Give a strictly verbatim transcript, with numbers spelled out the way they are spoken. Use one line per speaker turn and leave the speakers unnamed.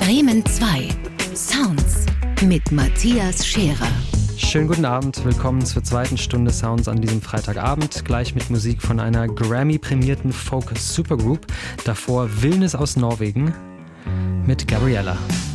Bremen zwei. Sounds mit Matthias Scherer.
Schönen guten Abend, willkommen zur zweiten Stunde Sounds an diesem Freitagabend. Gleich mit Musik von einer Grammy-prämierten Folk-Supergroup. Davor Villnes aus Norwegen mit Gabriella.